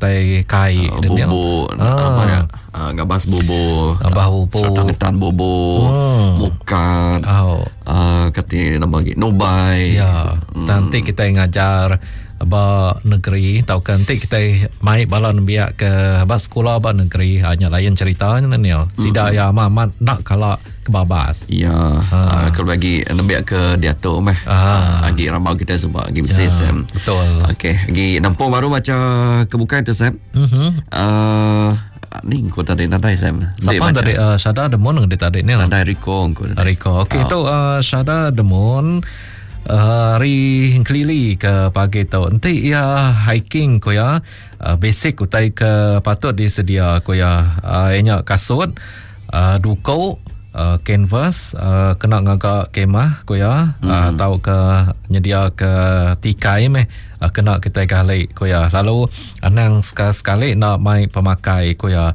kutai kai bubuk ngabas bubuk tangetan bubuk mukat kati nama lagi nubai nanti kita ngajar ba negeri tau nanti kita mai balon biak ke ba sekolah ba negeri hanya lain ceritanya ni sida ya mamat nak kalau kebabas kalau bagi biak ke diatur meh lagi ramai kita sebab lagi bisnis betul okey lagi nampung baru macam kebukaan tu Sam ni kau tadi nadai Sam siapa tadi Syada Demon dia tadi ni lah nadai Riko okey itu Syada Demon hari kelili ke pagi tu nanti ya hiking ko ya basic utai ke patut disedia ko ya ianya kasut duko canvas kena ngagak kemah ko ya atau ke nyedia ke tikai kena kita kali ko ya lalu anang sekali nak mai pemakai ko ya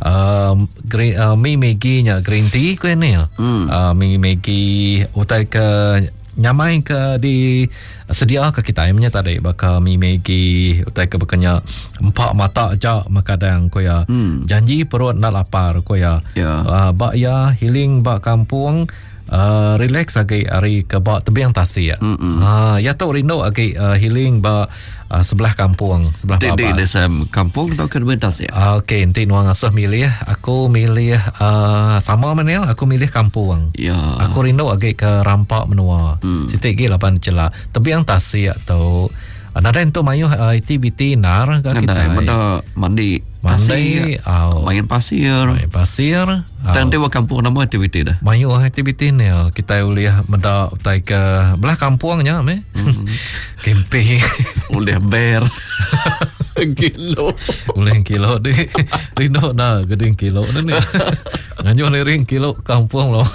mi Maggi nya green tea ko ni mi Maggi utai ke nyamai ke di sedia ke kita emnya tadi bakal mi Maggi utai ke bekanya 4 mata aja makadang ko ya janji perut nak lapar ko ya bak ya healing bak kampung relax lagi hari ke bak tebing tasik ya tu rindu lagi healing bak sebelah kampung sebelah Babas di kampung atau ke tebing tasik okey nanti nuang asuh milih aku milih sama mana aku milih kampung aku rindu lagi ke rampak menua sitik gi 8 celah tebing tasik atau nada itu mayu aktiviti nar ke kita mandi main pasir nanti wa kampung nama aktiviti dah mayu aktiviti ni kita uliah menda utai ke belah kampungnya camping uliah bear kilo di rindu dah geding kilo ni nganyo ni ring kilo kampung lo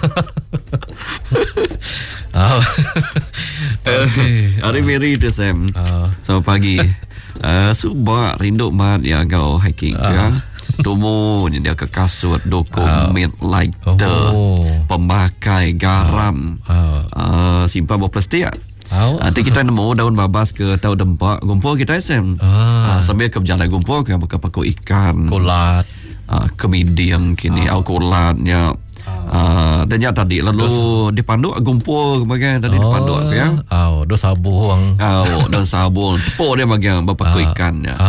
hari meri tu Sam selamat pagi subak rindu mat ya kau hiking tumu dia ke kasut dokumen lighter pemakai garam simpan bawa plastik nanti kita nemu daun babas ke tahu dempak gumpul kita Sam sambil ke berjalan gumpul ke pakai ikan kolat kemidian kini kolatnya dan ya tadi lalu dipandu gumpul bagian tadi dipandu ya dos sabung dos sabung tepuk dia bagian bapak ikan ya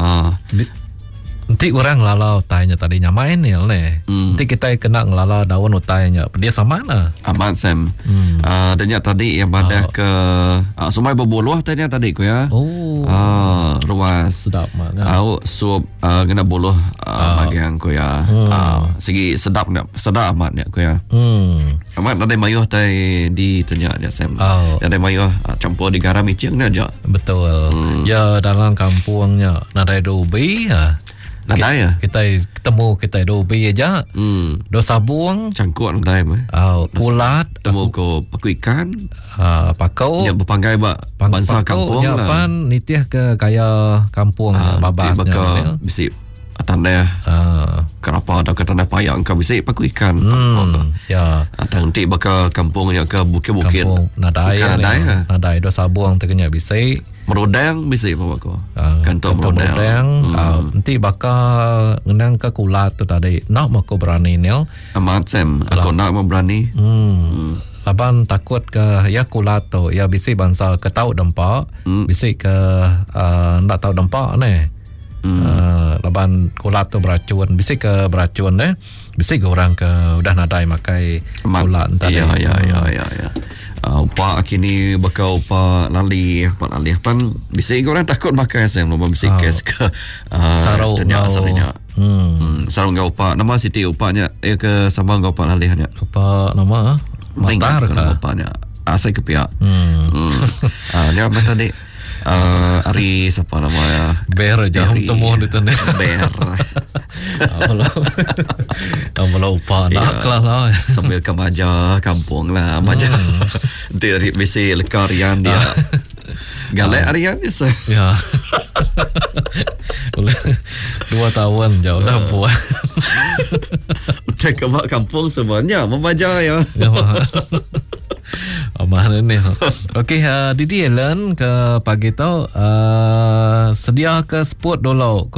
nanti orang lalau tanya tadi nyamain ni nanti kita kena ngelalau daun utainya dia sama mana amat Sam dan ya tadi yang pada ke semai berbuluh tadi ku ya ruas sedap mana sup kena buluh bagian ku ya segi sedap amat ya ku ya amat ada mayuh tadi di tanya ya Sam ada mayuh campur di garam icing aja betul ya dalam kampungnya ada dobi ya kita ketemu kita dobi aja do sabung cangkuk nadai kulat temu ko paku ikan pakau ya berpanggai bangsa kampung lah pan nitiah ke gaya kampung babasnya bisi tanda kenapa ada ke tanda payang ke bisi paku ikan ya nanti bakal kampungnya ke bukit-bukit nadai do sabung teganya bisi merodang bisi apa ko kantor merodang nanti bakal ngenang ke kulat tu tadi nak mako berani nil amat Sam aku nak mau berani laban takut ke ya kulat tu ya bisi bangsa ke tahu dempak bisi ke nak tahu dempak ni laban kulat tu beracun bisi ke beracun bisi ke orang ke udah nadai makai kulat tadi ya upa kini bakal upa lali pan bisi orang takut makai Sam lomba bisi kes ke sarau asarnya sarau ngau upa nama siti upanya ke sama ngau upa lali hanya upa nama matar ke upanya asai ke pihak ni apa tadi hari siapa namanya Bear jam temu di sana Bear Apalah upah nak lah sambil ke Maja kampung lah Maja dari bisi lekarian dia galak harian biasa ya 2 tahun jauh dah buat udah ke kampung sebenarnya Maja ya mana ni okey Didi Ellen ke pagi tu sedia ke sport dulu